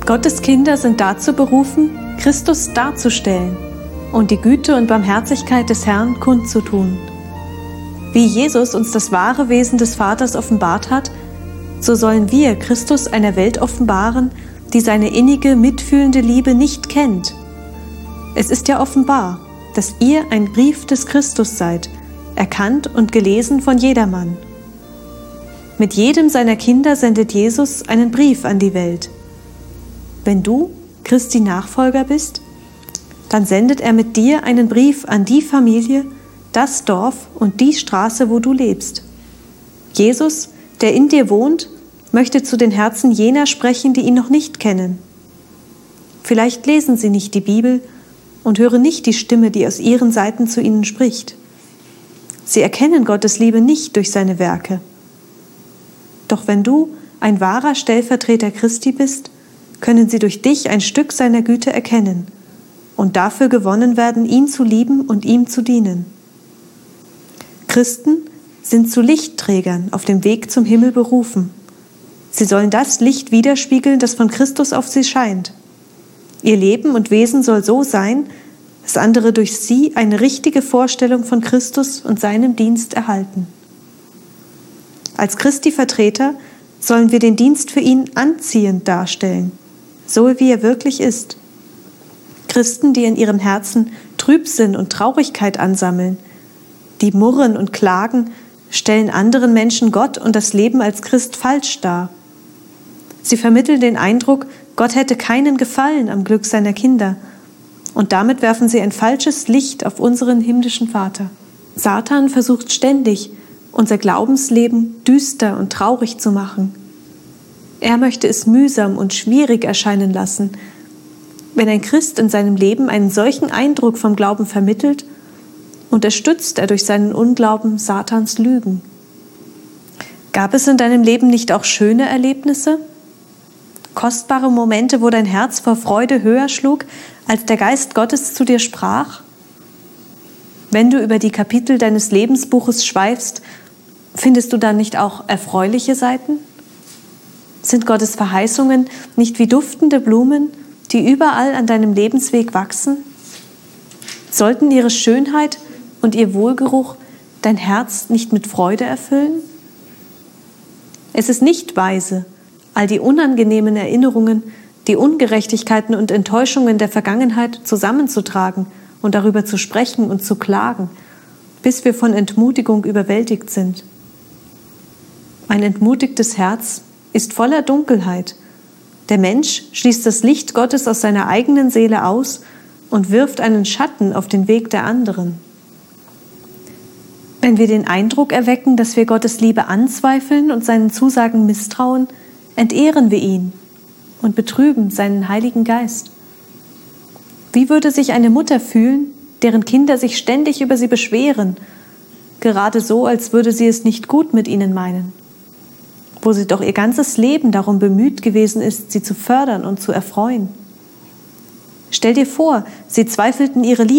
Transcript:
Gottes Kinder sind dazu berufen, Christus darzustellen und die Güte und Barmherzigkeit des Herrn kundzutun. Wie Jesus uns das wahre Wesen des Vaters offenbart hat, so sollen wir Christus einer Welt offenbaren, die seine innige, mitfühlende Liebe nicht kennt. Es ist ja offenbar, dass ihr ein Brief des Christus seid, erkannt und gelesen von jedermann. Mit jedem seiner Kinder sendet Jesus einen Brief an die Welt. Wenn du Christi Nachfolger bist, dann sendet er mit dir einen Brief an die Familie, das Dorf und die Straße, wo du lebst. Jesus, der in dir wohnt, möchte zu den Herzen jener sprechen, die ihn noch nicht kennen. Vielleicht lesen sie nicht die Bibel und hören nicht die Stimme, die aus ihren Seiten zu ihnen spricht. Sie erkennen Gottes Liebe nicht durch seine Werke. Doch wenn du ein wahrer Stellvertreter Christi bist, können sie durch dich ein Stück seiner Güte erkennen und dafür gewonnen werden, ihn zu lieben und ihm zu dienen. Christen sind zu Lichtträgern auf dem Weg zum Himmel berufen. Sie sollen das Licht widerspiegeln, das von Christus auf sie scheint. Ihr Leben und Wesen soll so sein, dass andere durch sie eine richtige Vorstellung von Christus und seinem Dienst erhalten. Als Christi Vertreter sollen wir den Dienst für ihn anziehend darstellen, so wie er wirklich ist. Christen, die in ihrem Herzen Trübsinn und Traurigkeit ansammeln, die murren und klagen, stellen anderen Menschen Gott und das Leben als Christ falsch dar. Sie vermitteln den Eindruck, Gott hätte keinen Gefallen am Glück seiner Kinder. Und damit werfen sie ein falsches Licht auf unseren himmlischen Vater. Satan versucht ständig, unser Glaubensleben düster und traurig zu machen. Er möchte es mühsam und schwierig erscheinen lassen. Wenn ein Christ in seinem Leben einen solchen Eindruck vom Glauben vermittelt, unterstützt er durch seinen Unglauben Satans Lügen. Gab es in deinem Leben nicht auch schöne Erlebnisse? Kostbare Momente, wo dein Herz vor Freude höher schlug, als der Geist Gottes zu dir sprach? Wenn du über die Kapitel deines Lebensbuches schweifst, findest du dann nicht auch erfreuliche Seiten? Sind Gottes Verheißungen nicht wie duftende Blumen, die überall an deinem Lebensweg wachsen? Sollten ihre Schönheit und ihr Wohlgeruch dein Herz nicht mit Freude erfüllen? Es ist nicht weise, all die unangenehmen Erinnerungen, die Ungerechtigkeiten und Enttäuschungen der Vergangenheit zusammenzutragen und darüber zu sprechen und zu klagen, bis wir von Entmutigung überwältigt sind. Ein entmutigtes Herz ist voller Dunkelheit. Der Mensch schließt das Licht Gottes aus seiner eigenen Seele aus und wirft einen Schatten auf den Weg der anderen. Wenn wir den Eindruck erwecken, dass wir Gottes Liebe anzweifeln und seinen Zusagen misstrauen, entehren wir ihn und betrüben seinen Heiligen Geist. Wie würde sich eine Mutter fühlen, deren Kinder sich ständig über sie beschweren, gerade so, als würde sie es nicht gut mit ihnen meinen, wo sie doch ihr ganzes Leben darum bemüht gewesen ist, sie zu fördern und zu erfreuen? Stell dir vor, sie zweifelten ihre Liebe